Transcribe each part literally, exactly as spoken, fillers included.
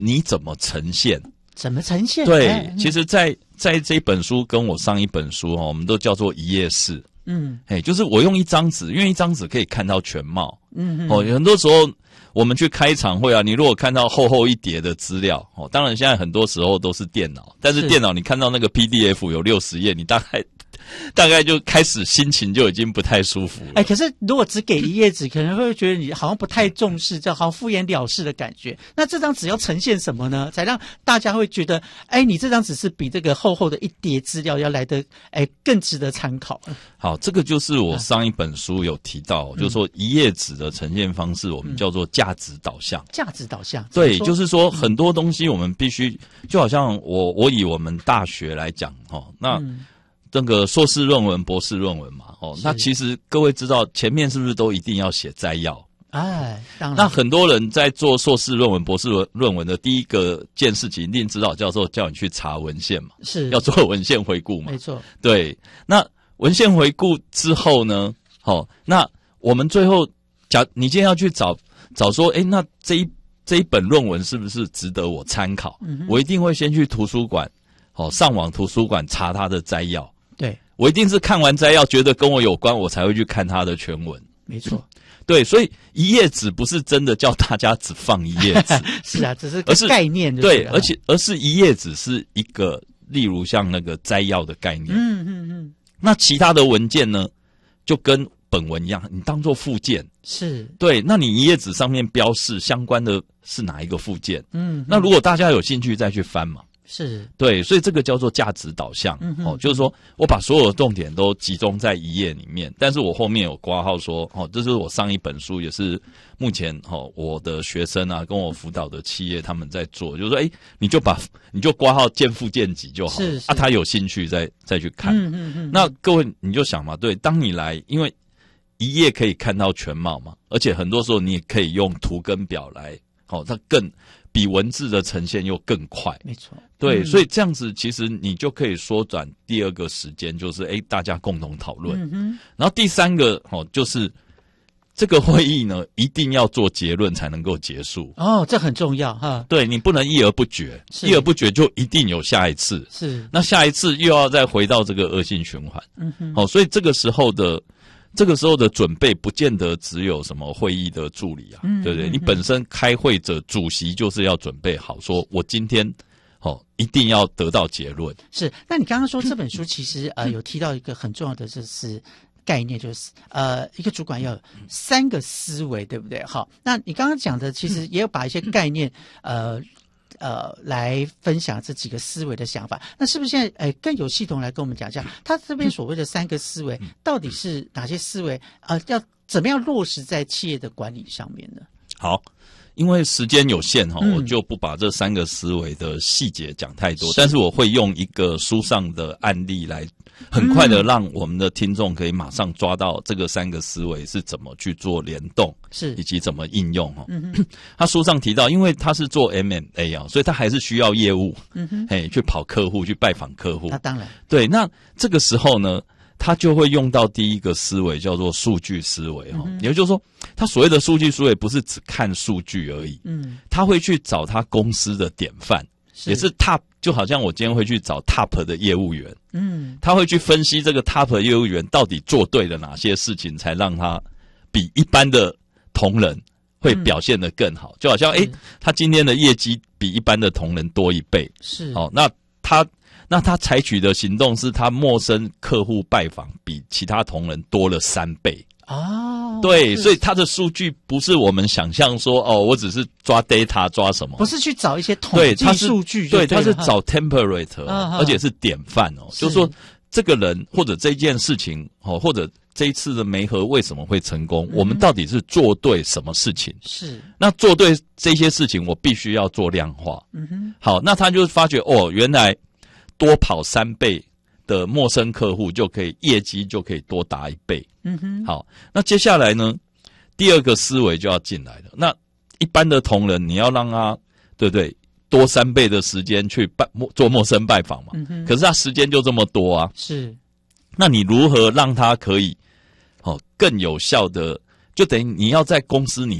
你怎么呈现？ 怎么呈现？ 对， 哎、 其实在在这本书跟我上一本书哈，我们都叫做一页式。嗯，哎，就是我用一张纸，因为一张纸可以看到全貌。嗯，哦，很多时候我们去开场会啊，你如果看到厚厚一叠的资料，哦，当然现在很多时候都是电脑，但是电脑你看到那个 P D F 有六十页，你大概大概就开始心情就已经不太舒服了。 哎，可是如果只给一页纸，可能会觉得你好像不太重视，这好像敷衍了事的感觉。那这张纸要呈现什么呢？才让大家会觉得，哎，你这张纸是比这个厚厚的一叠资料要来的，哎，更值得参考。 好，这个就是我上一本书有提到，嗯、就是说一页纸的呈现方式，我们叫做价值导向。价、 嗯、值导向， 对，就是说很多东西我们必须，就好像我我以我们大学来讲，哦，那。嗯这个硕士论文、博士论文嘛，哦，那其实各位知道前面是不是都一定要写摘要？ 哎，当然。 那很多人在做硕士论文、博士论文的第一个件事情，一定知道教授叫你去查文献嘛， 是要做文献回顾嘛， 没错。 对，那文献回顾之后呢，好、哦，那我们最后假你今天要去找找说，哎，那这一这一本论文是不是值得我参考？嗯、我一定会先去图书馆，好、哦，上网图书馆查它的摘要。 对， 我一定是看完摘要觉得跟我有关，我才会去看它的全文。 没错， 对，所以一页纸不是真的叫大家只放一页纸， 是啊，只是个概念就对，而且而是一页纸是一个，例如像那个摘要的概念。嗯嗯嗯。那其他的文件呢，就跟本文一样，你当做附件。 是。对， 那你一页纸上面标示相关的是哪一个附件？嗯。那如果大家有兴趣再去翻嘛。 是对，所以这个叫做价值导向、嗯、哦，就是说我把所有的重点都集中在一页里面，但是我后面有括号说，哦，这是我上一本书，也是目前哦我的学生啊，跟我辅导的企业他们在做，就是说，哎，你就把你就括号见副见己就好了， 是是啊，他有兴趣再再去看。嗯嗯嗯。那各位你就想嘛，对，当你来，因为一页可以看到全貌嘛，而且很多时候你也可以用图跟表来，哦，它更。比文字的呈现又更快， 没错， 对、 嗯， 所以这样子其实你就可以缩短第二个时间，就是哎，大家共同讨论。嗯、然后第三个哦，就是这个会议呢，一定要做结论才能够结束。 哦，这很重要哈。 对，你不能议而不决，议而不决就一定有下一次。 是，那下一次又要再回到这个恶性循环。嗯哼，好、哦，所以这个时候的。这个时候的准备不见得只有什么会议的助理啊，嗯、对不对？你本身开会者主席就是要准备好，说我今天哦一定要得到结论。 是，那你刚刚说这本书其实呃有提到一个很重要的就是概念，就是呃一个主管要有三个思维，对不对？好，那你刚刚讲的其实也有把一些概念呃。呃，来分享这几个思维的想法，那是不是现在呃更有系统来跟我们讲一下，他这边所谓的三个思维到底是哪些思维？呃，要怎么样落实在企业的管理上面呢？ 好，因为时间有限哈、嗯，我就不把这三个思维的细节讲太多，是但是我会用一个书上的案例来，很快的让我们的听众可以马上抓到这个三个思维是怎么去做联动， 是以及怎么应用哈。嗯、他书上提到，因为他是做 M and A 啊，所以他还是需要业务，嗯哼，嘿，去跑客户，去拜访客户。 那当然，对。 那这个时候呢？他就会用到第一个思维，叫做数据思维哈、嗯，也就是说，他所谓的数据思维不是只看数据而已，嗯，他会去找他公司的典范，是也是 top， 就好像我今天会去找 top 的业务员，嗯，他会去分析这个 top 的业务员到底做对了哪些事情，才让他比一般的同仁会表现得更好，嗯、就好像哎，他今天的业绩比一般的同仁多一倍， 是， 好、哦，那他。那他采取的行动是他陌生客户拜访比其他同仁多了三倍啊、哦！ 对，所以他的数据不是我们想象说哦，我只是抓 data 抓什么， 不是去找一些统计数据对，他是找 template，、啊、而且是典范哦，是就是说这个人或者这件事情哦，或者这一次的媒合为什么会成功、嗯？我们到底是做对什么事情？ 是那做对这些事情，我必须要做量化。嗯哼，好，那他就发觉哦，原来。多跑三倍的陌生客户就可以业绩就可以多达一倍。嗯哼，好，那接下来呢，第二个思维就要进来了。那一般的同仁，你要让他对不对多三倍的时间去拜做陌生拜访嘛？嗯哼，可是他时间就这么多啊。 是， 那你如何让他可以哦更有效的？就等于你要在公司里面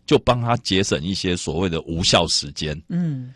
就帮他节省一些所谓的无效时间。 嗯，